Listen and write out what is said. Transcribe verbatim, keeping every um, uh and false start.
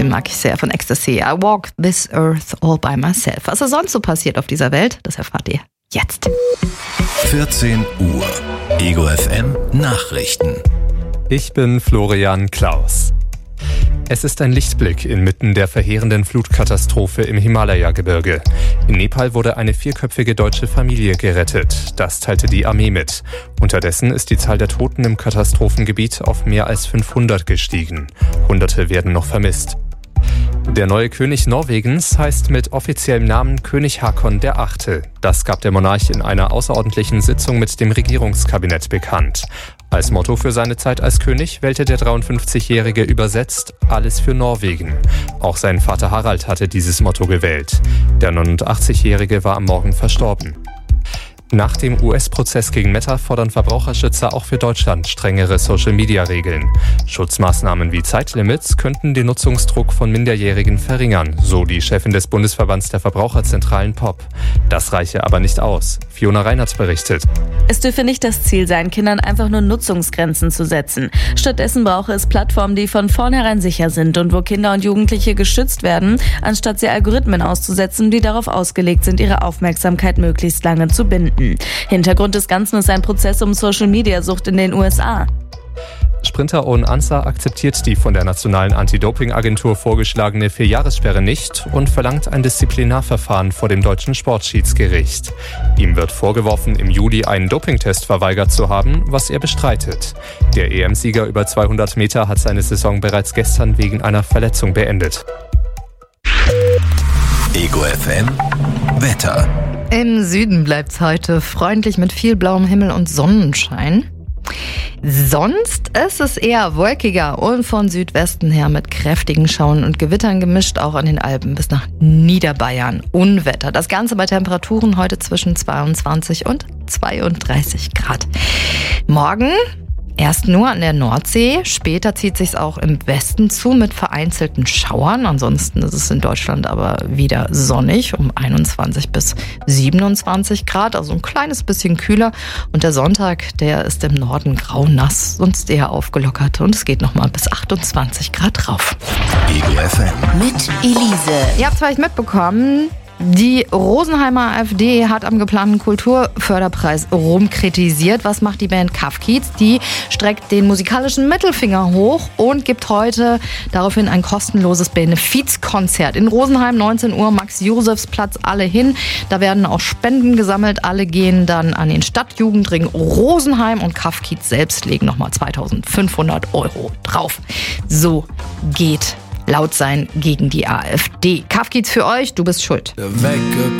den mag ich sehr, von Ecstasy. I walk this earth all by myself. Was ist sonst so passiert auf dieser Welt, das erfahrt ihr jetzt. vierzehn Uhr. Ego F M Nachrichten. Ich bin Florian Klaus. Es ist ein Lichtblick inmitten der verheerenden Flutkatastrophe im Himalaya-Gebirge. In Nepal wurde eine vierköpfige deutsche Familie gerettet. Das teilte die Armee mit. Unterdessen ist die Zahl der Toten im Katastrophengebiet auf mehr als fünfhundert gestiegen. Hunderte werden noch vermisst. Der neue König Norwegens heißt mit offiziellem Namen König Haakon der Achte. Das gab der Monarch in einer außerordentlichen Sitzung mit dem Regierungskabinett bekannt. Als Motto für seine Zeit als König wählte der dreiundfünfzigjährige übersetzt alles für Norwegen. Auch sein Vater Harald hatte dieses Motto gewählt. Der neunundachtzigjährige war am Morgen verstorben. Nach dem U S-Prozess gegen Meta fordern Verbraucherschützer auch für Deutschland strengere Social-Media-Regeln. Schutzmaßnahmen wie Zeitlimits könnten den Nutzungsdruck von Minderjährigen verringern, so die Chefin des Bundesverbands der Verbraucherzentralen P O P. Das reiche aber nicht aus. Fiona Reinert berichtet. Es dürfe nicht das Ziel sein, Kindern einfach nur Nutzungsgrenzen zu setzen. Stattdessen brauche es Plattformen, die von vornherein sicher sind und wo Kinder und Jugendliche geschützt werden, anstatt sie Algorithmen auszusetzen, die darauf ausgelegt sind, ihre Aufmerksamkeit möglichst lange zu binden. Hintergrund des Ganzen ist ein Prozess um Social-Media-Sucht in den U S A. Sprinter Owen Ansah akzeptiert die von der Nationalen Anti-Doping-Agentur vorgeschlagene Vierjahressperre nicht und verlangt ein Disziplinarverfahren vor dem deutschen Sportschiedsgericht. Ihm wird vorgeworfen, im Juli einen Dopingtest verweigert zu haben, was er bestreitet. Der E M-Sieger über zweihundert Meter hat seine Saison bereits gestern wegen einer Verletzung beendet. Ego F M Wetter. Im Süden bleibt's heute freundlich mit viel blauem Himmel und Sonnenschein. Sonst ist es eher wolkiger und von Südwesten her mit kräftigen Schauern und Gewittern gemischt, auch an den Alpen bis nach Niederbayern. Unwetter. Das Ganze bei Temperaturen heute zwischen zweiundzwanzig und zweiunddreißig Grad. Morgen erst nur an der Nordsee, später zieht sich's auch im Westen zu mit vereinzelten Schauern. Ansonsten ist es in Deutschland aber wieder sonnig um einundzwanzig bis siebenundzwanzig Grad, also ein kleines bisschen kühler. Und der Sonntag, der ist im Norden grau-nass, sonst eher aufgelockert und es geht nochmal bis achtundzwanzig Grad rauf. Ego F M mit Elise. Ihr habt es vielleicht mitbekommen, die Rosenheimer AfD hat am geplanten Kulturförderpreis rumkritisiert. Was macht die Band Kafkiez? Die streckt den musikalischen Mittelfinger hoch und gibt heute daraufhin ein kostenloses Benefizkonzert. In Rosenheim, neunzehn Uhr, Max-Josefs-Platz, alle hin. Da werden auch Spenden gesammelt. Alle gehen dann an den Stadtjugendring Rosenheim und Kafkiez selbst legen nochmal zweitausendfünfhundert Euro drauf. So geht laut sein gegen die AfD. Kafkiez für euch, du bist schuld.